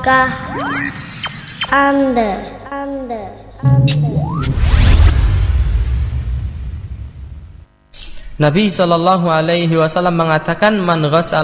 Tahukah Anda? Nabi SAW mengatakan man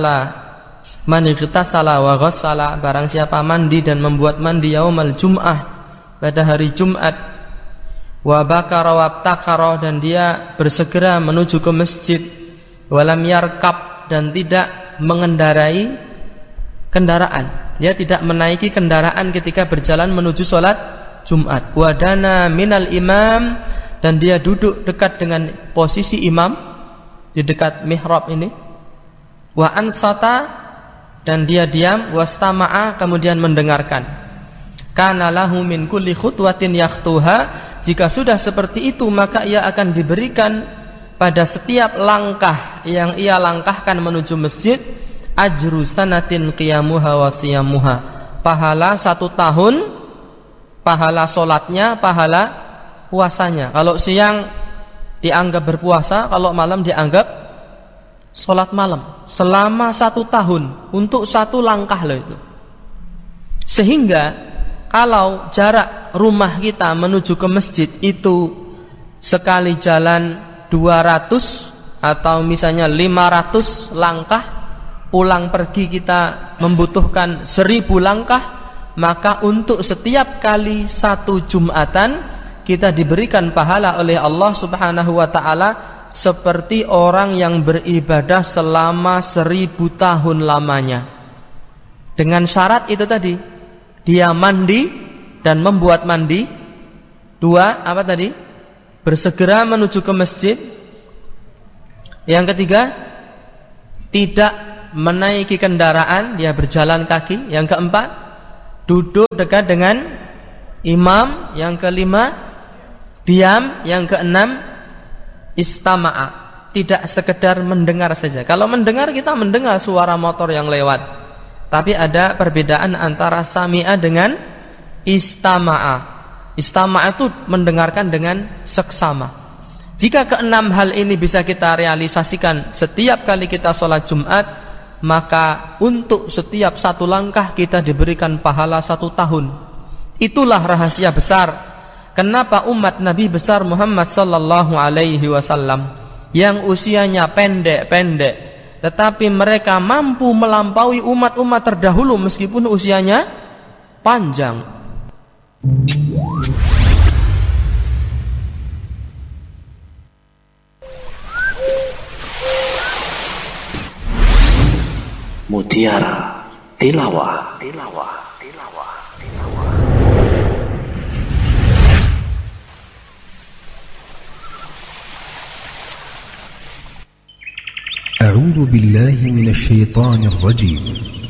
igtasala wa ghassala, barang siapa mandi dan membuat mandi yaumal jum'ah, pada hari Jumat, wa bakara wa abtakara, dan dia bersegera menuju ke masjid, walam yarkab, dan tidak mengendarai kendaraan, dia tidak menaiki kendaraan ketika berjalan menuju sholat Jumat, wadana minal imam, dan dia duduk dekat dengan posisi imam di dekat mihrab ini, wa ansata, dan dia diam, wastama'a, kemudian mendengarkan, kana lahu min kulli khutwatin yakhtuha, jika sudah seperti itu maka ia akan diberikan pada setiap langkah yang ia langkahkan menuju masjid ajru sanatin qiyamuha wa siyamuha, pahala 1 tahun, pahala solatnya, pahala puasanya. Kalau siang dianggap berpuasa, kalau malam dianggap sholat malam, selama 1 tahun untuk 1 langkah loh itu. Sehingga kalau jarak rumah kita menuju ke masjid itu sekali jalan 200 atau misalnya 500 langkah, pulang pergi kita membutuhkan 1000 langkah, maka untuk setiap kali 1 Jumatan kita diberikan pahala oleh Allah Subhanahu wa ta'ala seperti orang yang beribadah selama 1000 tahun lamanya. Dengan syarat itu tadi, dia mandi dan membuat mandi. 2, apa tadi? Bersegera menuju ke masjid. Yang ketiga, tidak menaiki kendaraan, dia berjalan kaki. Yang keempat, duduk dekat dengan imam. Yang kelima, diam. Yang keenam, istama'a, tidak sekedar mendengar saja. Kalau mendengar, kita mendengar suara motor yang lewat, tapi ada perbedaan antara sami'a dengan istama'a. Istama'a itu mendengarkan dengan seksama. Jika keenam hal ini bisa kita realisasikan setiap kali kita sholat Jumat, maka untuk setiap 1 langkah kita diberikan pahala 1 tahun. Itulah rahasia besar kenapa umat Nabi besar Muhammad sallallahu alaihi wasallam yang usianya pendek-pendek, tetapi mereka mampu melampaui umat-umat terdahulu meskipun usianya panjang. Mutiara Tilawah. أعوذ بالله من الشيطان الرجيم.